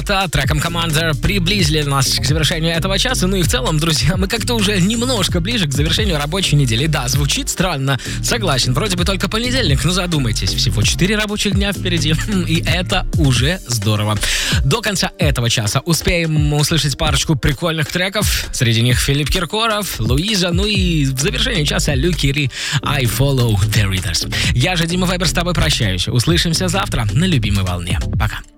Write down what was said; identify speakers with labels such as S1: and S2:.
S1: Треком Commander приблизили нас к завершению этого часа. Ну и в целом, друзья, мы как-то уже немножко ближе к завершению рабочей недели. Да, звучит странно, согласен. Вроде бы только понедельник, но задумайтесь, всего 4 рабочих дня впереди. И это уже здорово. До конца этого часа успеем услышать парочку прикольных треков. Среди них Филипп Киркоров, Луиза, ну и в завершении часа Люки Ри, I Follow the Readers. Я же, Дима Вайбер, с тобой прощаюсь. Услышимся завтра на любимой волне. Пока.